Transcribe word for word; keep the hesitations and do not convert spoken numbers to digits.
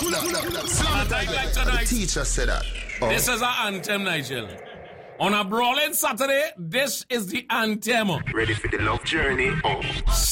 pull up, pull up, pull up. And I like tonight. Teacher said that. Oh. This is our anthem, Nigel. On a brawling Saturday, this is the anthem. Ready for the love journey? Oh.